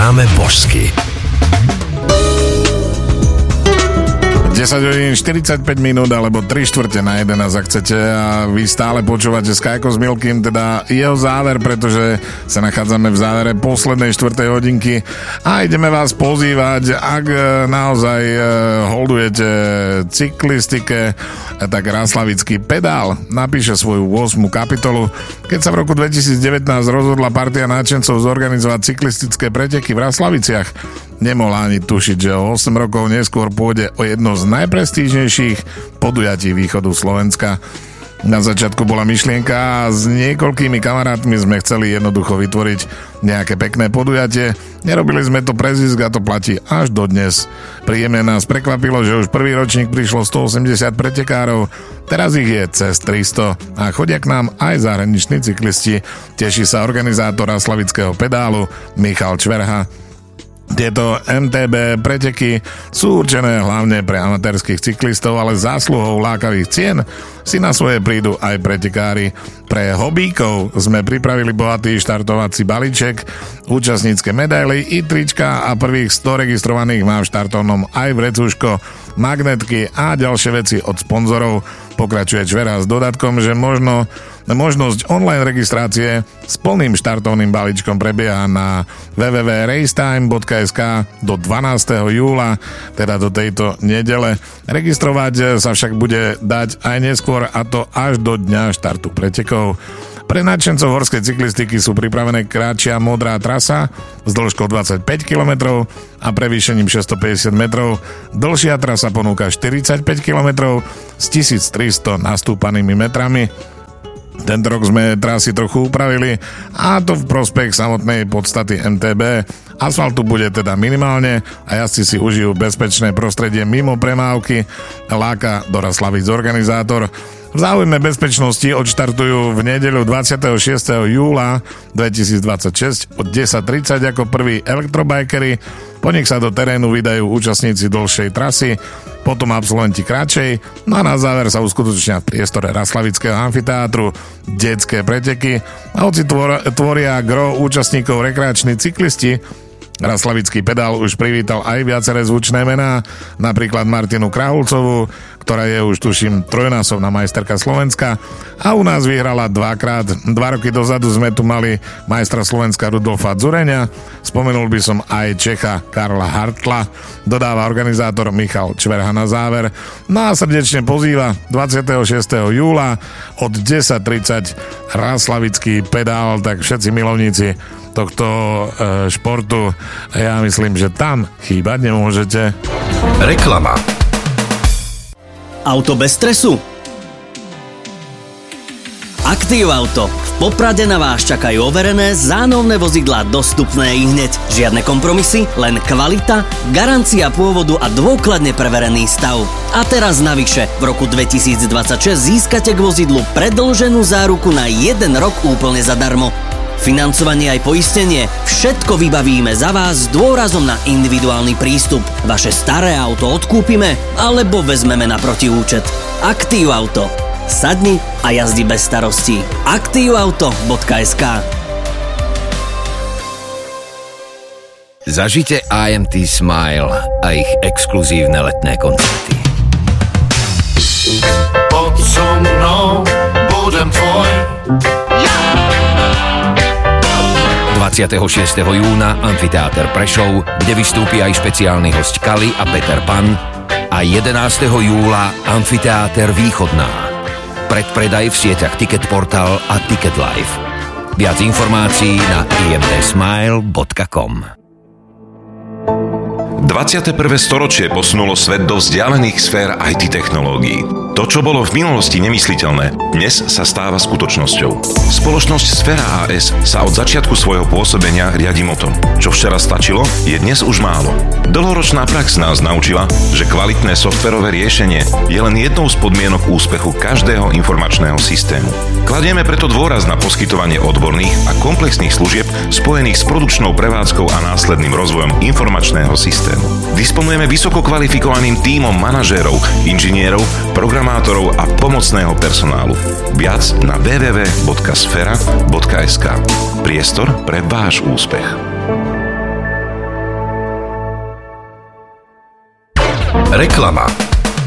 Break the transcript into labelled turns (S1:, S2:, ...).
S1: hráme božsky.
S2: 10 hodín 45 minút alebo 3/4 na 11, ak chcete, a vy stále počúvate Skajko s Milkým, teda jeho záver, pretože sa nachádzame v závere poslednej 4. hodinky a ideme vás pozývať, ak naozaj holdujete cyklistike, tak Raslavický pedál napíše svoju 8. kapitolu. Keď sa v roku 2019 rozhodla partia nadšencov zorganizovať cyklistické preteky v Raslaviciach, nemohla ani tušiť, že o 8 rokov neskôr pôjde o jedno z najprestížnejších podujatí východu Slovenska. Na začiatku bola myšlienka a s niekoľkými kamarátmi sme chceli jednoducho vytvoriť nejaké pekné podujatie. Nerobili sme to pre zisk a to platí až dodnes. Príjemne nás prekvapilo, že už prvý ročník prišlo 180 pretekárov, teraz ich je cez 300 a chodia k nám aj zahraniční cyklisti. Teší sa organizátor Raslavického pedálu Michal Čverha. Tieto MTB preteky sú určené hlavne pre amatérskych cyklistov, ale zásluhou lákavých cien si na svoje prídu aj pretekári. Pre hobíkov sme pripravili bohatý štartovací balíček, účastnícke medaily i trička a prvých 100 registrovaných má v štartovnom aj vrecúško, magnetky a ďalšie veci od sponzorov. Pokračuje Čverha s dodatkom, že možnosť online registrácie s plným štartovným balíčkom prebieha na www.racetime.sk do 12. júla, teda do tejto nedele. Registrovať sa však bude dať aj neskôr, a to až do dňa štartu pretekov. Pre nadšencov horskej cyklistiky sú pripravené kratšia modrá trasa s dĺžkou 25 km a prevýšením 650 metrov. Dlhšia trasa ponúka 45 km s 1300 nastúpanými metrami. Tento rok sme trasy trochu upravili, a to v prospech samotnej podstaty MTB. Asfaltu bude teda minimálne a jazdci si užijú bezpečné prostredie mimo premávky, láka do Raslavíc organizátor. V záujme bezpečnosti odštartujú v nedeľu 26. júla 2026 od 10:30 ako prví elektrobajkery. Po nich sa do terénu vydajú účastníci dlhšej trasy, potom absolventi kratšej, no a na záver sa uskutočnia v priestore Raslavického amfiteátru detské preteky, a hoci tvoria gro účastníkov rekreační cyklisti, Raslavický pedál už privítal aj viaceré zvučné mená, napríklad Martinu Krahulcovú, ktorá je už tuším trojnásobná majsterka Slovenska a u nás vyhrala dvakrát. 2 roky dozadu sme tu mali majstra Slovenska Rudolfa Dzureňa, spomenul by som aj Čecha Karla Hartla, dodáva organizátor Michal Čverha na záver. No a srdečne pozýva 26. júla od 10:30 Raslavický pedál, tak všetci milovníci tohto športu, ja myslím, že tam chýbať nemôžete.
S1: Reklama.
S3: Auto bez stresu? Aktív Auto. V Poprade na vás čakajú overené zánovné vozidlá dostupné ihneď. Žiadne kompromisy, len kvalita, garancia pôvodu a dôkladne preverený stav. A teraz navyše, v roku 2026 získate k vozidlu predĺženú záruku na 1 rok úplne zadarmo. Financovanie aj poistenie, všetko vybavíme za vás s dôrazom na individuálny prístup. Vaše staré auto odkúpime alebo vezmeme na protiúčet. Aktív Auto. Sadni a jazdi bez starostí. Aktivauto.sk.
S1: Zažite IMT Smile a ich exkluzívne letné koncerty.
S4: Pod so mnou, budem tvoj.
S1: 26. júna Amfiteáter Prešov, kde vystúpi aj špeciálny hosť Kali a Peter Pan, a 11. júla Amfiteáter Východná. Predpredaj v sieťach Ticketportal a Ticket Live. Viac informácií na imtsmile.com.
S5: 21. storočie posunulo svet do vzdialených sfér IT technológií. To, čo bolo v minulosti nemysliteľné, dnes sa stáva skutočnosťou. Spoločnosť Sfera AS sa od začiatku svojho pôsobenia riadi motom. Čo včera stačilo, je dnes už málo. Dlhoročná prax nás naučila, že kvalitné softverové riešenie je len jednou z podmienok úspechu každého informačného systému. Kladieme preto dôraz na poskytovanie odborných a komplexných služieb spojených s produkčnou prevádzkou a následným rozvojom informačného systému. Disponujeme vysoko kvalifikovaným tímom manažérov, inžinierov, programátorov a pomocného personálu. Viac na www.sfera.sk. Priestor pre váš úspech.
S6: Reklama.